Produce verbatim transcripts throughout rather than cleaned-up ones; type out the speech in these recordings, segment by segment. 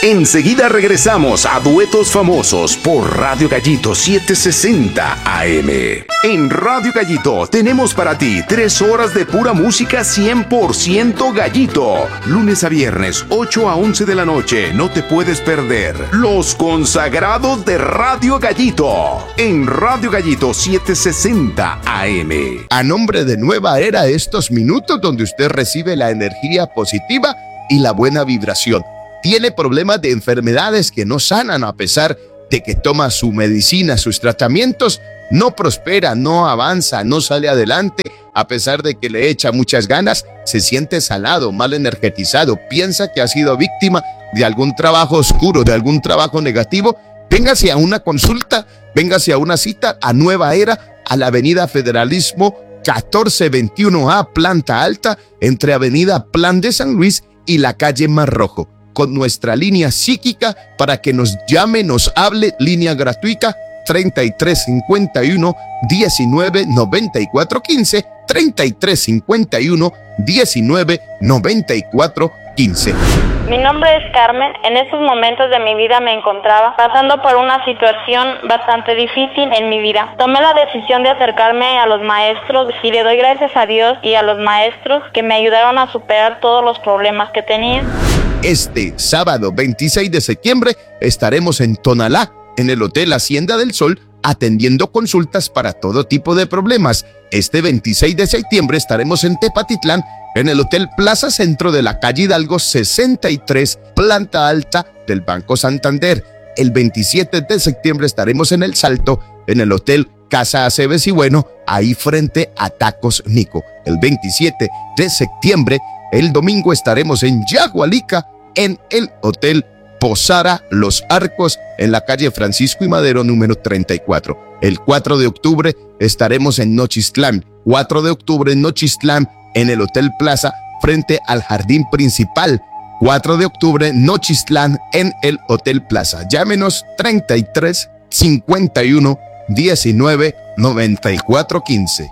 Enseguida regresamos a Duetos Famosos por Radio Gallito setecientos sesenta A M. En Radio Gallito tenemos para ti tres horas de pura música cien por ciento gallito. Lunes a viernes, ocho a once de la noche. No te puedes perder Los Consagrados de Radio Gallito. En Radio Gallito setecientos sesenta A M. A nombre de Nueva Era, estos minutos donde usted recibe la energía positiva y la buena vibración. Tiene problemas de enfermedades que no sanan a pesar de que toma su medicina, sus tratamientos, no prospera, no avanza, no sale adelante, a pesar de que le echa muchas ganas, se siente salado, mal energetizado, piensa que ha sido víctima de algún trabajo oscuro, de algún trabajo negativo. Véngase a una consulta, véngase a una cita a Nueva Era, a la Avenida Federalismo catorce veintiuno A, planta alta, entre Avenida Plan de San Luis y la calle Mar Rojo, con nuestra línea psíquica para que nos llame, nos hable, línea gratuita treinta y tres cincuenta y uno diecinueve noventa y cuatro quince, treinta y tres cincuenta y uno diecinueve noventa y cuatro quince. Mi nombre es Carmen. En estos momentos de mi vida me encontraba pasando por una situación bastante difícil en mi vida. Tomé la decisión de acercarme a los maestros y le doy gracias a Dios y a los maestros que me ayudaron a superar todos los problemas que tenía. Este sábado veintiséis de septiembre estaremos en Tonalá, en el Hotel Hacienda del Sol, atendiendo consultas para todo tipo de problemas. Este veintiséis de septiembre estaremos en Tepatitlán, en el Hotel Plaza Centro de la calle Hidalgo sesenta y tres, planta alta del Banco Santander. El veintisiete de septiembre estaremos en El Salto, en el Hotel Casa Aceves y Bueno, ahí frente a Tacos Nico. El veintisiete de septiembre, el domingo, estaremos en Yagualica, en el Hotel Posada Los Arcos, en la calle Francisco y Madero número treinta y cuatro. El cuatro de octubre estaremos en Nochistlán. cuatro de octubre en Nochistlán, en el Hotel Plaza, frente al Jardín Principal. cuatro de octubre, Nochistlán, en el Hotel Plaza. Llámenos treinta y tres cincuenta y uno diecinueve noventa y cuatro quince.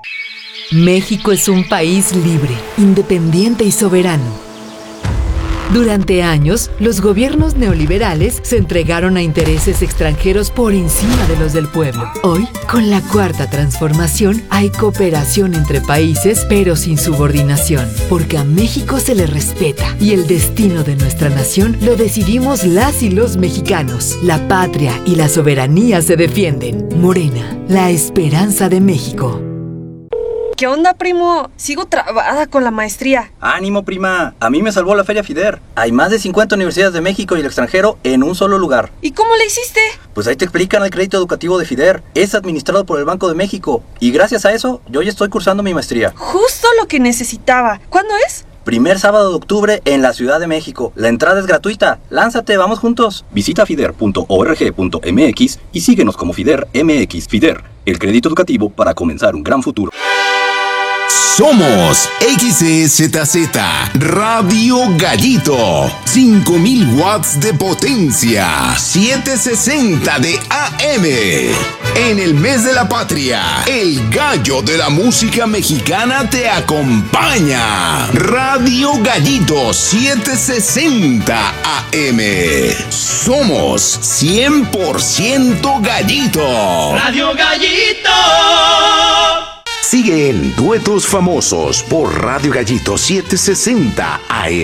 México es un país libre, independiente y soberano. Durante años, los gobiernos neoliberales se entregaron a intereses extranjeros por encima de los del pueblo. Hoy, con la Cuarta Transformación, hay cooperación entre países, pero sin subordinación, porque a México se le respeta y el destino de nuestra nación lo decidimos las y los mexicanos. La patria y la soberanía se defienden. Morena, la esperanza de México. ¿Qué onda, primo? Sigo trabada con la maestría. ¡Ánimo, prima! A mí me salvó la Feria FIDER. Hay más de cincuenta universidades de México y el extranjero en un solo lugar. ¿Y cómo le hiciste? Pues ahí te explican el crédito educativo de FIDER. Es administrado por el Banco de México. Y gracias a eso, yo ya estoy cursando mi maestría. Justo lo que necesitaba. ¿Cuándo es? Primer sábado de octubre en la Ciudad de México. La entrada es gratuita. Lánzate, vamos juntos. Visita fider punto org punto m x y síguenos como FIDER M X. FIDER, el crédito educativo para comenzar un gran futuro. Somos X E Z Z Radio Gallito, cinco mil watts de potencia, setecientos sesenta de A M. En el mes de la patria, el gallo de la música mexicana te acompaña. Radio Gallito setecientos sesenta A M. Somos cien por ciento gallito. Radio Gallito. Sigue en Duetos Famosos por Radio Gallito setecientos sesenta A M.